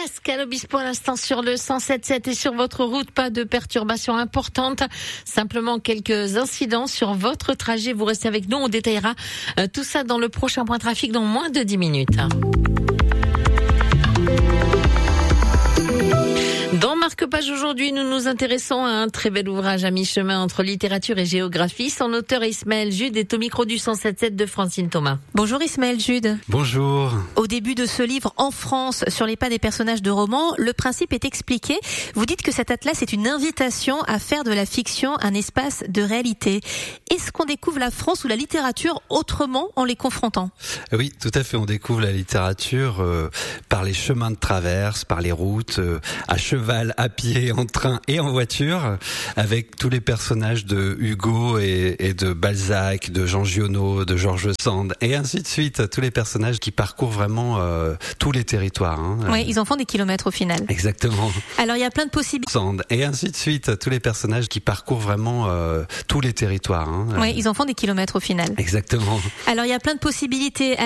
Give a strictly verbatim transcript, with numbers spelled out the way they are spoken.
Pascal Obispo à l'instant sur le cent sept virgule sept et sur votre route, pas de perturbations importantes, simplement quelques incidents sur votre trajet. Vous restez avec nous, on détaillera euh, tout ça dans le prochain point trafic dans moins de dix minutes. Dans Marque-Page aujourd'hui, nous nous intéressons à un très bel ouvrage à mi-chemin entre littérature et géographie. Son auteur Ismaël Jude est au micro du cent sept virgule sept de Francine Thomas. Bonjour Ismaël Jude. Bonjour. Au début de ce livre, En France, sur les pas des personnages de romans, le principe est expliqué. Vous dites que cet atlas est une invitation à faire de la fiction un espace de réalité. Est-ce qu'on découvre la France ou la littérature autrement en les confrontant ? Oui, tout à fait. On découvre la littérature euh, par les chemins de traverse, par les routes, euh, à cheval, à pied, en train et en voiture, avec tous les personnages de Hugo et, et de Balzac, de Jean Giono, de George Sand, et ainsi de suite. Tous les personnages qui parcourent vraiment euh, tous les territoires. Hein. Oui, ils en font des kilomètres au final. Exactement. Alors il y a plein de possibilités. Sand, et ainsi de suite. Tous les personnages qui parcourent vraiment euh, tous les territoires. Hein. Oui, ils en font des kilomètres au final. Exactement. Alors il y a plein de possibilités.